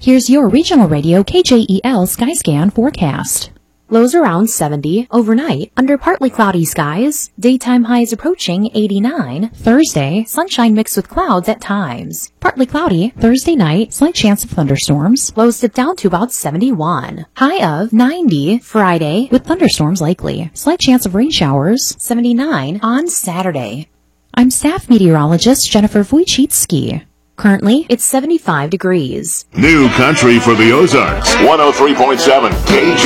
Here's your regional radio KJEL Skyscan forecast. Lows around 70 overnight under partly cloudy skies. Daytime highs approaching 89. Thursday, sunshine mixed with clouds at times. Partly cloudy Thursday night, slight chance of thunderstorms. Lows dip down to about 71. High of 90 Friday with thunderstorms likely. Slight chance of rain showers. 79 on Saturday. I'm staff meteorologist Jennifer Wojcicki. Currently, it's 75 degrees. New country for the Ozarks. 103.7 KJ.